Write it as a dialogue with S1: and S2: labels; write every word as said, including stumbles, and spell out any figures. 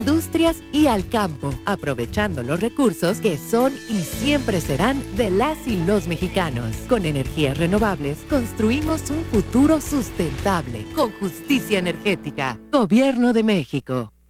S1: industrias y al campo, aprovechando los recursos que son y siempre serán de las y los mexicanos. Con energías renovables, construimos un futuro sustentable, con justicia energética. Gobierno de México.